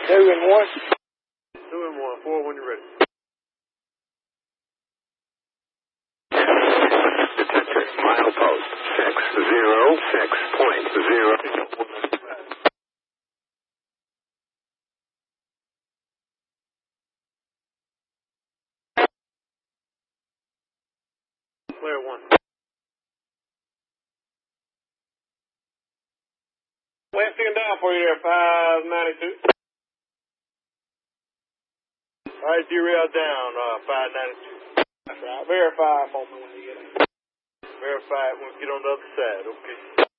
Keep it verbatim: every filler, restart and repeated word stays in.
Two and one. Two and one. Four when you're ready. Detector, milepost six zero six point zero. Clear one. Lansing down for you there, five ninety-two. All right, derail down, uh, five ninety-two. That's right. Verify for me when you get in. Verify it when we get on the other side, okay?